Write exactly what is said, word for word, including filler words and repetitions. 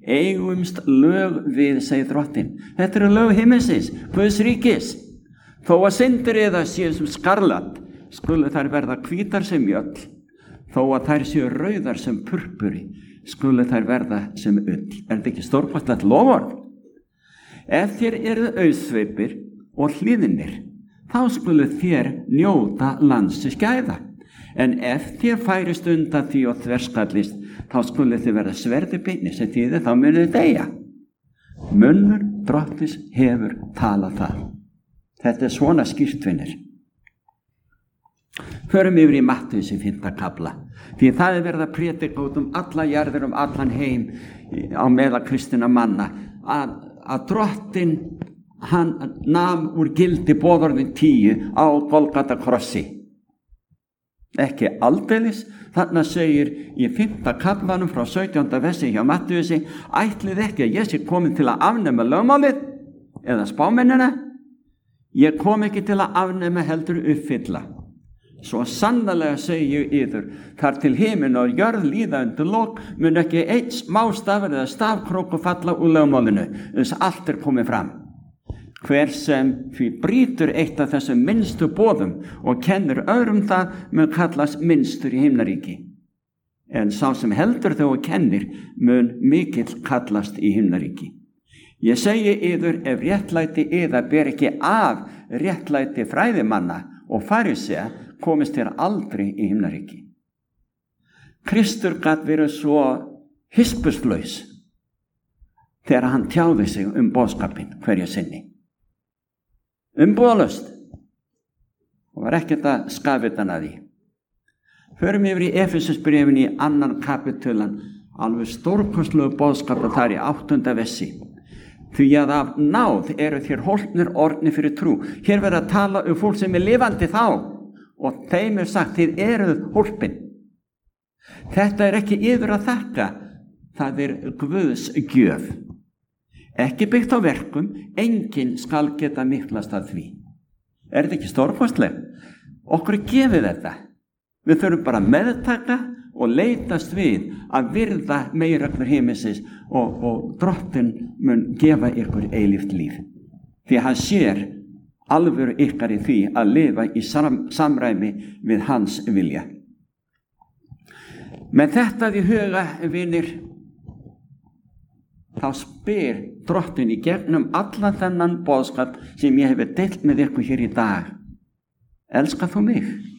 eigumst lög við, segir Drottinn. Þetta eru lög himminsins, Guðs ríkis. Þó að syndir eða séu sem skarlat, skulu þær verða hvítar sem mjöll. Þó að þær séu rauðar sem purpuri, skulu þær verða sem ull. Er þetta ekki stórkostlegt loforð? Ef þér eru auðsveipir og hlýðnir, þá skulu þér njóta landsins gæða. En ef þér færist undan því og þverskallist, þá skulu þið verða sverði beini sem þýðir þá munið þið deyja. Munnur Drottins hefur talað það. Þetta er svona skýrtvinnir. Förum yfir í Matthews í fimmta kafla. Því það er verið að prédika út um alla jarðir, um allan heim á meðal kristinna manna að, að Drottinn hann nam úr gildi boðorðin tíu á Golgata krossi. Ekki aldeilis, þarna segir í fimmta kaflanum frá sautjánda versi hjá Mattheusi: ætlið ekki að ég sé komin til að afnema lögmálið eða spámennina? Ég kom ekki til að afnema heldur uppfylla. Svo sannarlega segi ég yður, þar til himinn og jörð líða undir lok, mun ekki einn smástafur eða stafkrókur falla úr lögmálinu, þess allt er komið fram. Hver sem því brýtur eitt af þessum minnstu boðum og kennir öðrum það, mun kallast minnstur í himnaríki. En sá sem heldur þau og kennir, mun mikill kallast í himnaríki. Ég segi yður, ef réttlæti yðar ber ekki af réttlæti fræðimanna og farisea, komist þér aldrei í himnaríki. Kristur gat verið svo hispurslaus þegar hann tjáði sig um boðskapinn hverja sinni. Umbúðalaust og var ekkert að skafitan að því. Förum yfir í Efesusbréfin í annan kapitulan, alveg stórkostlegu boðskap þar í áttunda versi. Því að af náð eru þér hólpnir orðnir fyrir trú. Hér verður að tala um fólk sem er lifandi þá og þeim er sagt, þið eruð hólpin. Þetta er ekki yfir að þakka, það er Guðs gjöf. Ekki byggt á verkum, enginn skal geta miklast að því. Er þetta ekki stórkostlegt? Okkur er gefið þetta. Við þurfum bara að meðtaka og leitast við að virða meginreglur himinsins og, og Drottinn mun gefa ykkur eilíft líf. Því hann sér alvöru ykkar í því að lifa í sam, samræmi við hans vilja. Með þetta í huga, vinir, þá spyr Drottinn í gegnum allan þennan boðskap sem ég hefur deilt með ykkur hér í dag: elskar þú mig?